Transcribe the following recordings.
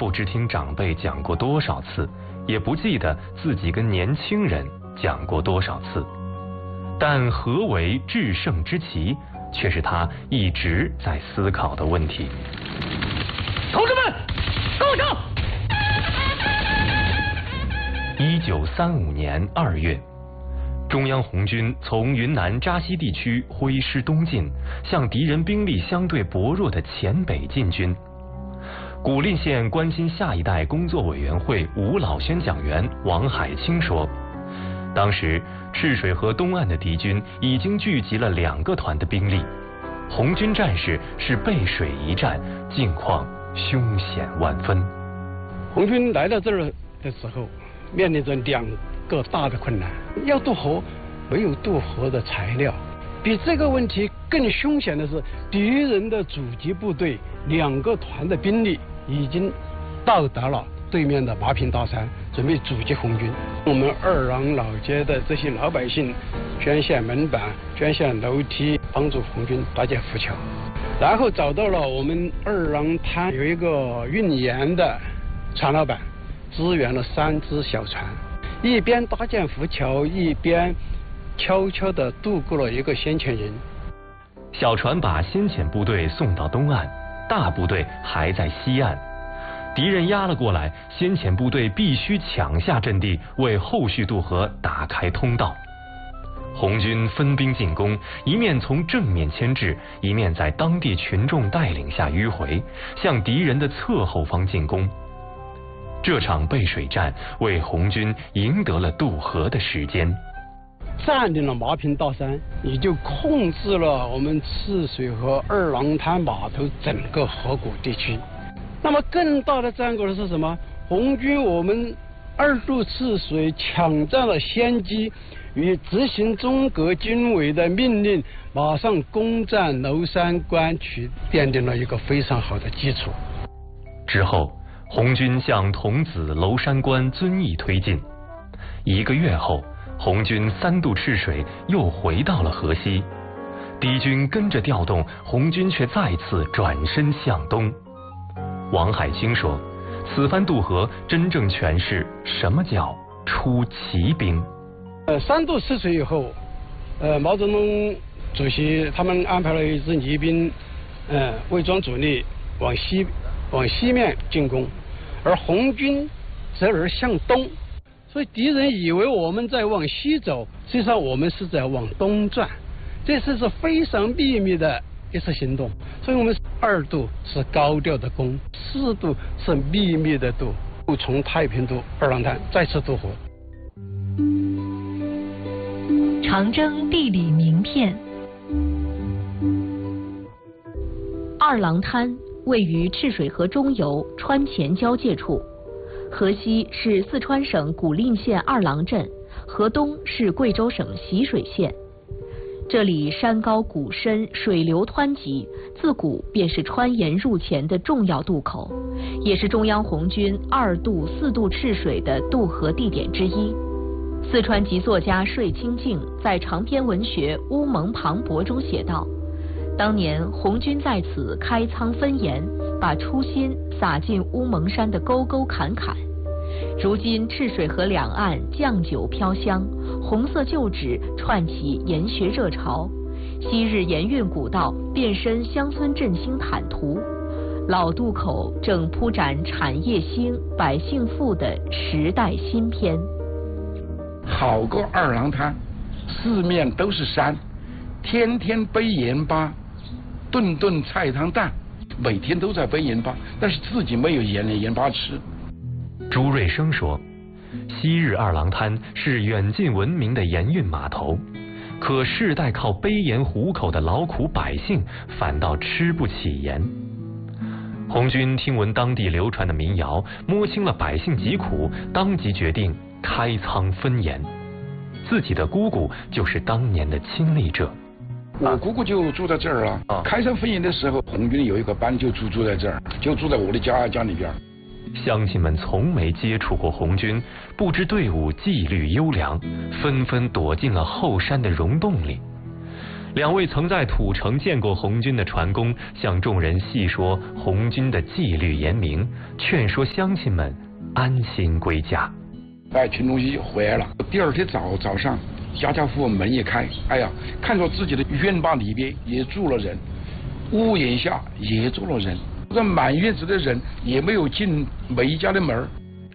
不知听长辈讲过多少次，也不记得自己跟年轻人讲过多少次。但何为制胜之棋，却是他一直在思考的问题。 同志们，跟我上 ！1935年2月，中央红军从云南扎西地区挥师东进，向敌人兵力相对薄弱的黔北进军。古蔺县关心下一代工作委员会吴老宣讲员王海清说，当时赤水河东岸的敌军已经聚集了2个团的兵力，红军战士是背水一战，境况凶险万分。 红军来到这儿的时候，面临着2个大的困难：要渡河，没有渡河的材料；比这个问题更凶险的是，敌人的阻击部队2个团的兵力已经到达了对面的麻坪大山，准备阻击红军。我们二郎老街的这些老百姓捐献门板、捐献楼梯，帮助红军搭建浮桥。然后找到了我们二郎滩有一个运盐的船老板，支援了3只小船，一边搭建浮桥，一边悄悄地渡过了一个先遣营。 小船把先遣部队送到东岸，大部队还在西岸。敌人压了过来，先遣部队必须抢下阵地，为后续渡河打开通道。红军分兵进攻，一面从正面牵制，一面在当地群众带领下迂回，向敌人的侧后方进攻。这场背水战为红军赢得了渡河的时间。 占领了麻坪大山，也就控制了我们赤水河二郎滩码头整个河谷地区。那么更大的战果是什么？红军我们2渡赤水，抢占了先机，与执行中革军委的命令，马上攻占娄山关区，奠定了一个非常好的基础。 之后，红军向桐梓、娄山关遵义推进。1个月后，红军3渡赤水，又回到了河西。敌军跟着调动，红军却再次转身向东。王海清说，此番渡河真正诠释什么叫出奇兵。 3渡赤水以后，毛泽东主席他们安排了一支泥兵，伪装主力往西面进攻，而红军则而向东，所以敌人以为我们在往西走，实际上我们是在往东转。这次是非常秘密的一次行动，所以我们2渡是高调的攻，4渡是秘密的渡，从太平渡二郎滩再次渡河。 长征地理名片。二郎滩位于赤水河中游川黔交界处，河西是四川省古蔺县二郎镇，河东是贵州省习水县。这里山高谷深，水流湍急，自古便是川盐入黔的重要渡口，也是中央红军2渡、4渡赤水的渡河地点之一。四川籍作家税清静在长篇文学《乌蒙磅礴》中写道：当年红军在此开仓分盐，把初心撒进乌蒙山的沟沟坎坎。如今赤水河两岸酱酒飘香，红色旧址串起盐学热潮，昔日盐运古道变身乡村振兴坦途，老渡口正铺展产业兴、百姓富的时代新篇。 好个二郎滩，四面都是山，天天背盐巴，顿顿菜汤蛋，每天都在背盐巴，但是自己没有盐巴吃。 朱瑞生说，昔日二郎滩是远近闻名的盐运码头，可世代靠背盐糊口的劳苦百姓反倒吃不起盐。红军听闻当地流传的民谣，摸清了百姓疾苦，当即决定开仓分盐。自己的姑姑就是当年的亲历者。 我姑姑就住在这儿啊。开仓分盐的时候，红军有一个班就住在这儿，就住在我的家里边。 乡亲们从没接触过红军，不知队伍纪律优良，纷纷躲进了后山的溶洞里。 两位曾在土城见过红军的船工向众人细说红军的纪律严明，劝说乡亲们安心归家。 群众就回来了。第二天早上，家家户户门一开，哎呀，看到自己的院坝里边也住了人，屋檐下也住了人，这满院子的人也没有进每一家的门。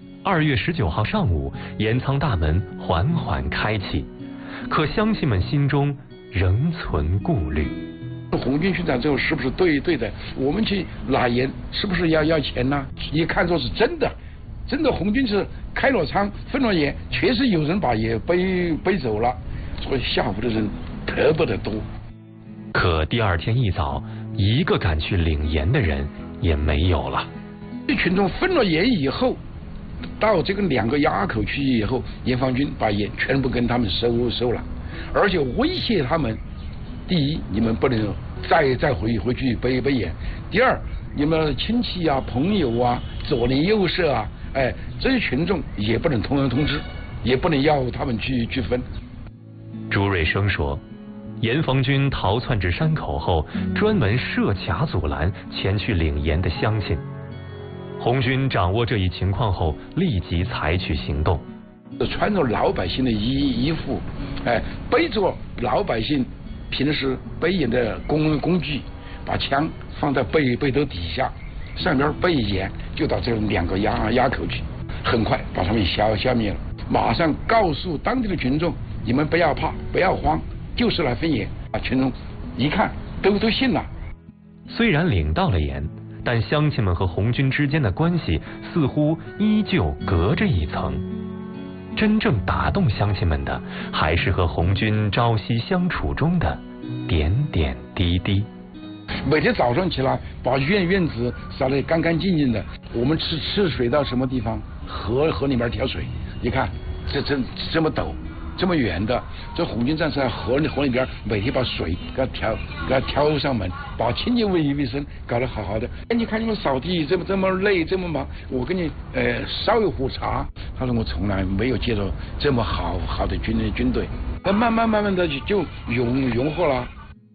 2月19号上午，盐仓大门缓缓开启，可乡亲们心中仍存顾虑。 红军去战之后是不是对的？我们去拿盐是不是要钱呢？一看作是真的红军是开了仓分了盐，确实有人把盐背走了，所以吓唬的人特别的多。 可第二天一早，一个敢去领盐的人也没有了。 这群众分了盐以后，到这个2个垭口去以后，盐防军把盐全部跟他们收了，而且威胁他们：第一，你们不能再回去背盐；第二，你们亲戚啊、朋友啊、左邻右舍啊，这些群众也不能通知，也不能要他们去分。 朱瑞生说，盐防军逃窜至山口后，专门设卡阻拦前去领盐的乡亲。红军掌握这一情况后，立即采取行动。 穿着老百姓的衣服，背着老百姓平时背盐的工具，把枪放在背兜底下，上边背盐，就到这2个垭口去，很快把他们消灭了。马上告诉当地的群众，你们不要怕，不要慌，就是来分盐。群众一看都信了。 虽然领到了盐，但乡亲们和红军之间的关系似乎依旧隔着一层。真正打动乡亲们的，还是和红军朝夕相处中的点点滴滴。 每天早上起来，把院子扫得干干净净的。我们吃水到什么地方？河里面挑水。你看，这么陡，这么远的，这红军战士在河里边，每天把水给它挑上门，把清洁卫生搞得好好的。你看你们扫地这么累，这么忙，我给你烧一壶茶。他说我从来没有见到这么好的军队。那慢慢的就融合了。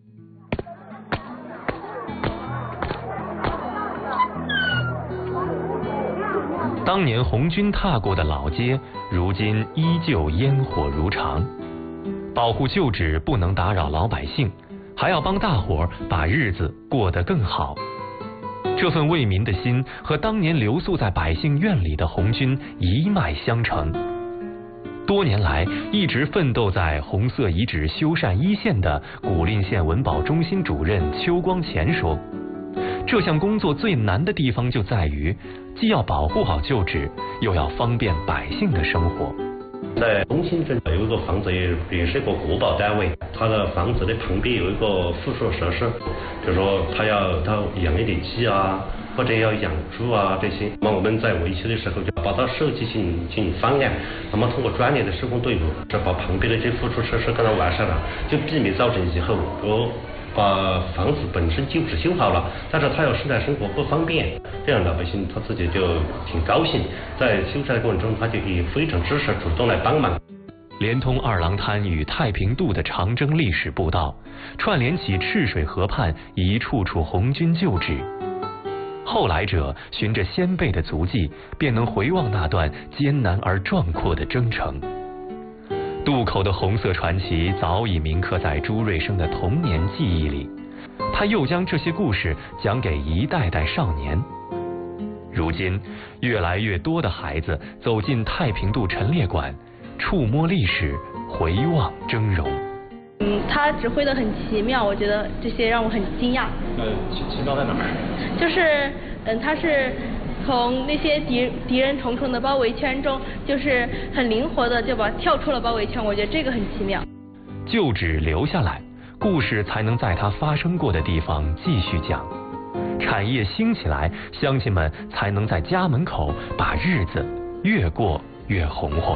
当年红军踏过的老街，如今依旧烟火如常。保护旧址不能打扰老百姓，还要帮大伙儿把日子过得更好。这份为民的心和当年留宿在百姓院里的红军一脉相承。多年来一直奋斗在红色遗址修缮一线的古蔺县文保中心主任邱光前说，这项工作最难的地方就在于，既要保护好旧址，又要方便百姓的生活。 在中心镇有一个房子，也是一个国保单位，它的房子的旁边有一个附属设施，比如说它养一点鸡啊，或者要养猪啊这些。那么我们在维修的时候就把它设计进行方案，那么通过专业的施工队伍，是把旁边的这附属设施给它完善了，就避免造成以后把房子本身旧址修好了，但是他要生产生活不方便，这样老百姓他自己就挺高兴，在修缮的过程中他就可以非常支持主动来帮忙。 连通二郎滩与太平渡的长征历史步道，串联起赤水河畔一处处红军旧址。后来者循着先辈的足迹，便能回望那段艰难而壮阔的征程。渡口的红色传奇早已铭刻在朱瑞生的童年记忆里，他又将这些故事讲给一代代少年。如今，越来越多的孩子走进太平渡陈列馆，触摸历史，回望峥嵘。 他指挥得很奇妙，我觉得这些让我很惊讶。 奇妙在哪儿？ 就是他是从那些敌人重重的包围圈中，就是很灵活的就跳出了包围圈，我觉得这个很奇妙。 旧址留下来，故事才能在它发生过的地方继续讲。产业兴起来，乡亲们才能在家门口把日子越过越红火。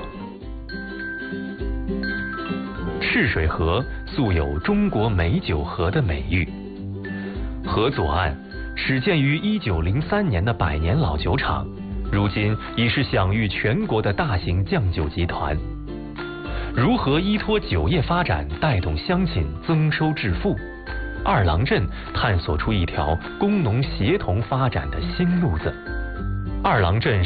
赤水河素有中国美酒河的美誉，河左岸始建于1903年的100年老酒厂，如今已是享誉全国的大型酱酒集团。 如何依托酒业发展带动乡亲增收致富？二郎镇探索出一条工农协同发展的新路子。二郎镇